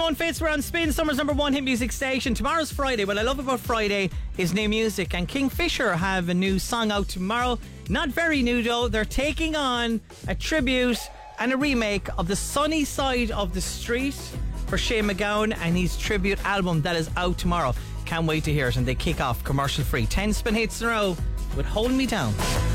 Simone Fitz, we're on Spin, Summer's number one hit music station. Tomorrow's Friday. What I love about Friday is new music, and Kingfisher have a new song out tomorrow. Not very new though. They're taking on a tribute and a remake of The Sunny Side of the Street for Shane MacGowan and his tribute album that is out tomorrow. Can't wait to hear it. And they kick off commercial free 10 spin hits in a row with Hold Me Down.